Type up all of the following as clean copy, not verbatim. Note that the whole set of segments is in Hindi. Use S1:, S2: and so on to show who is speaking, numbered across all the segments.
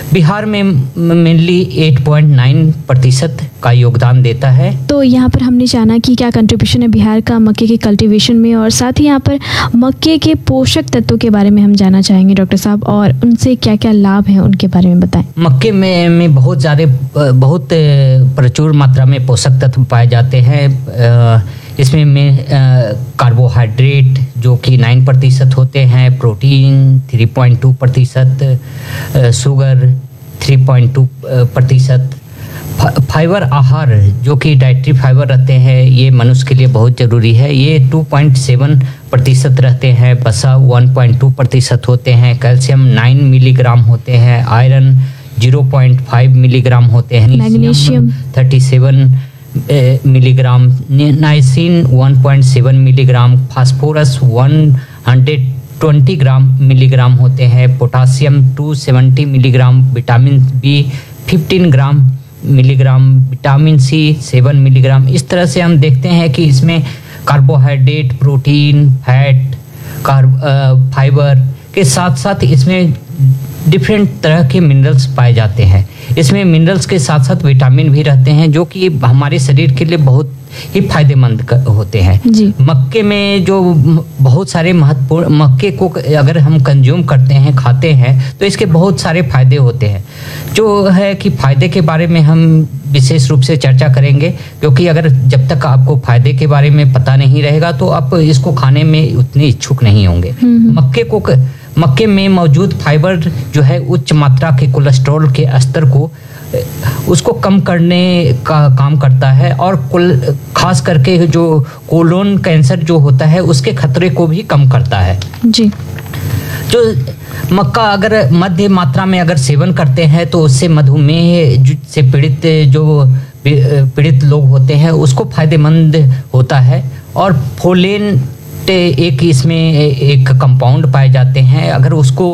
S1: बिहार में मेनली 8.9% का योगदान देता है।
S2: तो यहाँ पर हमने जाना कि क्या कंट्रीब्यूशन है बिहार का मक्के के कल्टीवेशन में, और साथ ही यहाँ पर मक्के के पोषक तत्वों के बारे में हम जानना चाहेंगे डॉक्टर साहब, और उनसे क्या क्या लाभ हैं उनके बारे में बताएं।
S1: मक्के में बहुत प्रचुर मात्रा में पोषक तत्व पाए जाते हैं। इसमें कार्बोहाइड्रेट जो कि 9% होते हैं, प्रोटीन 3.2%, शुगर 3.2%, फाइबर आहार जो कि डाइटरी फाइबर रहते हैं, ये मनुष्य के लिए बहुत ज़रूरी है, ये 2.7% रहते हैं, वसा 1.2% होते हैं, कैल्शियम 9 मिलीग्राम होते हैं, आयरन 0.5 मिलीग्राम होते हैं, magnesium 37 milligram, niacin 1.7 milligram, phosphorus 120 milligram होते हैं, potassium 270 milligram, vitamin B 15 milligram, vitamin C 7 milligram. इस तरह से हम देखते हैं कि इसमें कार्बोहाइड्रेट, प्रोटीन, फैट, फाइबर के साथ साथ इसमें डिफरेंट तरह के मिनरल्स पाए जाते हैं। इसमें मिनरल्स के साथ साथ विटामिन भी रहते हैं जो कि हमारे शरीर के लिए बहुत ही फायदेमंद होते हैं। मक्के में जो बहुत सारे महत्वपूर्ण, मक्के को अगर हम कंज्यूम करते हैं, खाते हैं, तो इसके बहुत सारे फायदे होते हैं। जो है कि फायदे के बारे में हम विशेष रूप से चर्चा करेंगे, क्योंकि अगर जब तक आपको फायदे के बारे में पता नहीं रहेगा तो आप इसको खाने में उतने इच्छुक नहीं होंगे। मक्के में मौजूद फाइबर जो है उच्च मात्रा के कोलेस्ट्रॉल के स्तर को उसको कम करने का काम करता है, और खास करके जो कोलोन कैंसर जो होता है उसके खतरे को भी कम करता है जी। जो मक्का अगर मध्य मात्रा में अगर सेवन करते हैं तो उससे मधुमेह से पीड़ित लोग होते हैं उसको फायदेमंद होता है। और फोलेन एक इसमें एक कंपाउंड पाए जाते हैं, अगर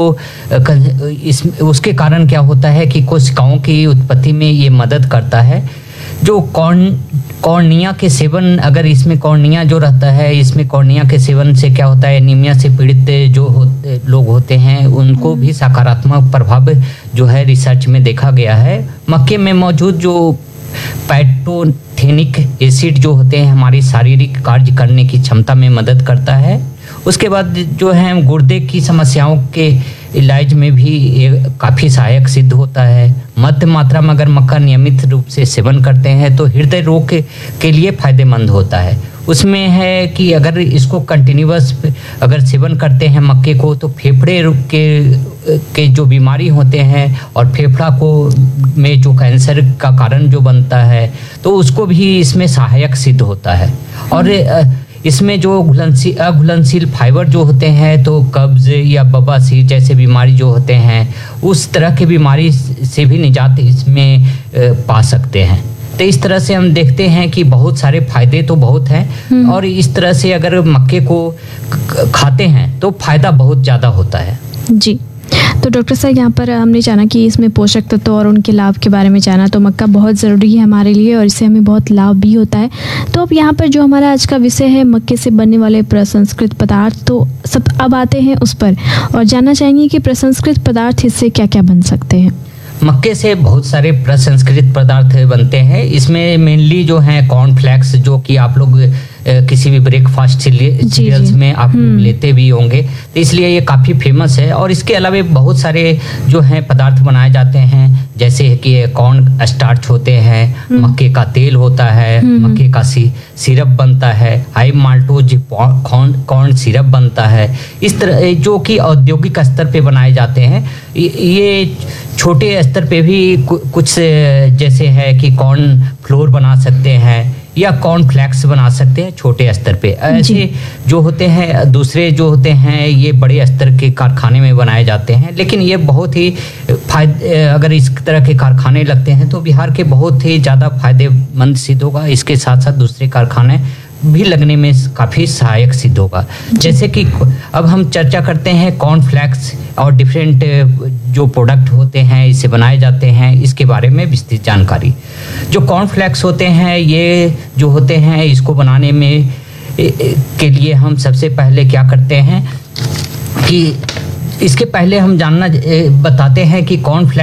S1: उसके कारण क्या होता है कि कोशिकाओं की उत्पत्ति में ये मदद करता है। जो कॉर्निया के सेवन, अगर इसमें कॉर्निया जो रहता है, इसमें कॉर्निया के सेवन से क्या होता है, एनीमिया से पीड़ित जो लोग होते हैं उनको भी सकारात्मक प्रभाव जो है रिसर्च में देखा गया है। मक्के में मौजूद जो पैटोथेनिक एसिड जो होते हैं हमारी शारीरिक कार्य करने की क्षमता में मदद करता है। उसके बाद जो है गुर्दे की समस्याओं के इलाज में भी ये काफ़ी सहायक सिद्ध होता है। मध्य मात्रा में अगर मक्का नियमित रूप से सेवन करते हैं तो हृदय रोग के लिए फायदेमंद होता है। उसमें है कि अगर इसको कंटिन्यूअस अगर सेवन करते हैं मक्के को तो फेफड़े के जो बीमारी होते हैं और फेफड़ा को में जो कैंसर का कारण जो बनता है तो उसको भी इसमें सहायक सिद्ध होता है। और इसमें जो अघुलनशील फाइबर जो होते हैं तो कब्ज या बवासीर जैसे बीमारी जो होते हैं उस तरह की बीमारी से भी निजात इसमें पा सकते हैं। तो इस तरह से हम देखते हैं कि बहुत सारे फायदे तो बहुत हैं, और इस तरह से अगर मक्के को खाते हैं तो फायदा बहुत ज़्यादा होता है
S2: जी। तो डॉक्टर साहब यहाँ पर हमने जाना कि इसमें पोषक तत्व और उनके लाभ के बारे में जाना, तो मक्का बहुत ज़रूरी है हमारे लिए और इससे हमें बहुत लाभ भी होता है। तो अब यहाँ पर जो हमारा आज का विषय है मक्के से बनने वाले प्रसंस्कृत पदार्थ, तो सब अब आते हैं उस पर और जानना चाहेंगे कि प्रसंस्कृत पदार्थ इससे क्या क्या बन सकते हैं।
S1: मक्के से बहुत सारे प्रसंस्कृत पदार्थ बनते हैं। इसमें मेनली जो है कॉर्नफ्लेक्स जो कि आप लोग किसी भी ब्रेकफास्ट सीरियल्स में आप लेते भी होंगे, तो इसलिए ये काफ़ी फेमस है। और इसके अलावा बहुत सारे जो हैं पदार्थ बनाए जाते हैं, जैसे कि कॉर्न स्टार्च होते हैं, मक्के का तेल होता है, मक्के का सिरप बनता है, हाई माल्टोज कॉर्न सिरप बनता है। इस तरह जो कि औद्योगिक स्तर पे बनाए जाते हैं। ये छोटे स्तर पे भी कुछ जैसे है कि कॉर्न फ्लोर बना सकते हैं या कॉर्न फ्लेक्स बना सकते हैं छोटे स्तर पे। ऐसे जो होते हैं दूसरे जो होते हैं ये बड़े स्तर के कारखाने में बनाए जाते हैं। लेकिन ये बहुत ही अगर इस तरह के कारखाने लगते हैं तो बिहार के बहुत ही ज़्यादा फायदेमंद सिद्ध होगा। इसके साथ साथ दूसरे कारखाने भी लगने में काफ़ी सहायक सिद्ध होगा। जैसे कि अब हम चर्चा करते हैं कॉर्नफ्लेक्स और डिफरेंट जो प्रोडक्ट होते हैं इससे बनाए जाते हैं, इसके बारे में विस्तृत जानकारी। जो कॉर्नफ्लेक्स होते हैं ये जो होते हैं इसको बनाने में के लिए हम सबसे पहले क्या करते हैं कि इसके पहले हम बताते हैं कि कॉर्नफ्लेक्स